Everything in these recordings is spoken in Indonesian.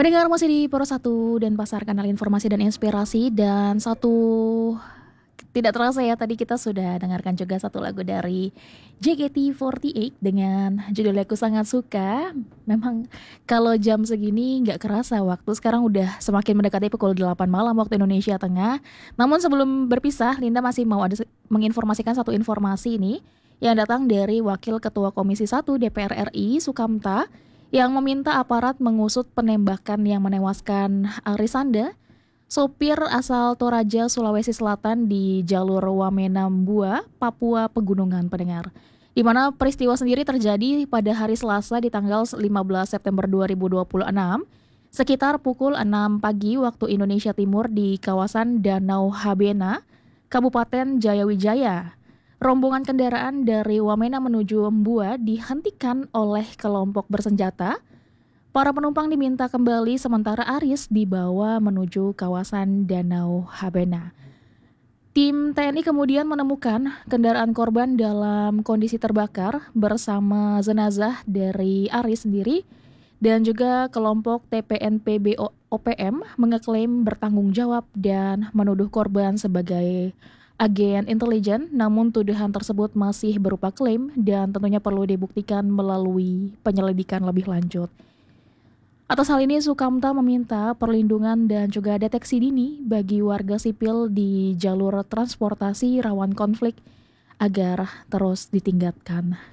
Pendengar masih di Poro 1 dan Pasar, kanal informasi dan inspirasi. Dan tidak terasa ya, tadi kita sudah dengarkan juga satu lagu dari JKT48 dengan judulnya Ku Sangat Suka. Memang kalau jam segini nggak kerasa waktu, sekarang udah semakin mendekati pukul 8 malam waktu Indonesia Tengah. Namun sebelum berpisah, Linda masih mau menginformasikan satu informasi ini yang datang dari Wakil Ketua Komisi 1 DPR RI Sukamta, yang meminta aparat mengusut penembakan yang menewaskan Arisanda, sopir asal Toraja, Sulawesi Selatan di jalur Wamena Mbua, Papua Pegunungan, pendengar. Di mana peristiwa sendiri terjadi pada hari Selasa di tanggal 15 September 2026, sekitar pukul 6 pagi waktu Indonesia Timur di kawasan Danau Habena, Kabupaten Jayawijaya. Rombongan kendaraan dari Wamena menuju Mbua dihentikan oleh kelompok bersenjata. Para penumpang diminta kembali sementara Aris dibawa menuju kawasan Danau Habena. Tim TNI kemudian menemukan kendaraan korban dalam kondisi terbakar bersama jenazah dari Aris sendiri, dan juga kelompok TPNPB OPM mengeklaim bertanggung jawab dan menuduh korban sebagai agen intelijen, namun tuduhan tersebut masih berupa klaim dan tentunya perlu dibuktikan melalui penyelidikan lebih lanjut. Atas hal ini, Sukamta meminta perlindungan dan juga deteksi dini bagi warga sipil di jalur transportasi rawan konflik agar terus ditingkatkan.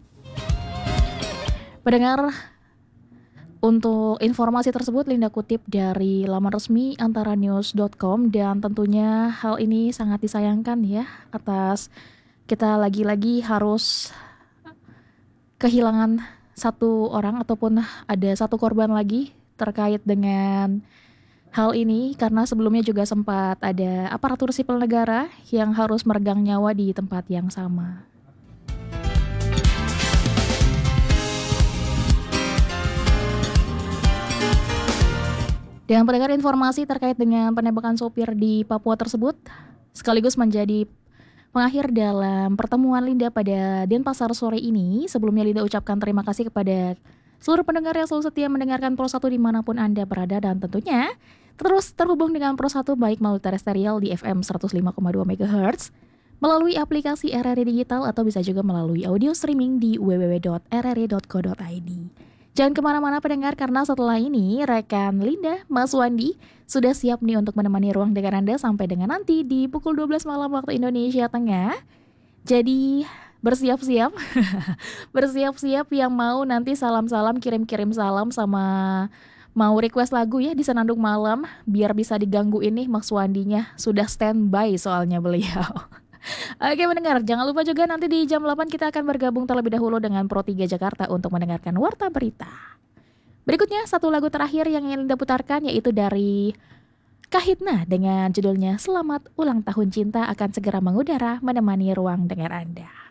Pendengar, untuk informasi tersebut Linda kutip dari laman resmi antaranews.com, dan tentunya hal ini sangat disayangkan ya, atas kita lagi-lagi harus kehilangan satu orang ataupun ada satu korban lagi terkait dengan hal ini, karena sebelumnya juga sempat ada aparatur sipil negara yang harus meregang nyawa di tempat yang sama. Dan pendengar, informasi terkait dengan penembakan sopir di Papua tersebut sekaligus menjadi pengakhir dalam pertemuan Linda pada Denpasar sore ini. Sebelumnya Linda ucapkan terima kasih kepada seluruh pendengar yang selalu setia mendengarkan Pro 1 dimanapun Anda berada, dan tentunya terus terhubung dengan Pro 1 baik melalui terestrial di FM 105,2 MHz, melalui aplikasi RRI Digital, atau bisa juga melalui audio streaming di www.rri.co.id. Jangan kemana-mana pendengar, karena setelah ini rekan Linda, Mas Wandi, sudah siap nih untuk menemani ruang dengar Anda sampai dengan nanti di pukul 12 malam waktu Indonesia Tengah. Jadi bersiap-siap, bersiap-siap yang mau nanti salam-salam, kirim-kirim salam, sama mau request lagu ya di Senandung Malam, biar bisa digangguin nih Mas Wandinya, sudah standby soalnya beliau. Oke mendengar, jangan lupa juga nanti di jam 8 kita akan bergabung terlebih dahulu dengan Pro 3 Jakarta untuk mendengarkan Warta Berita. Berikutnya satu lagu terakhir yang ingin Linda putarkan, yaitu dari Kahitna dengan judulnya Selamat Ulang Tahun Cinta, akan segera mengudara menemani ruang dengar Anda.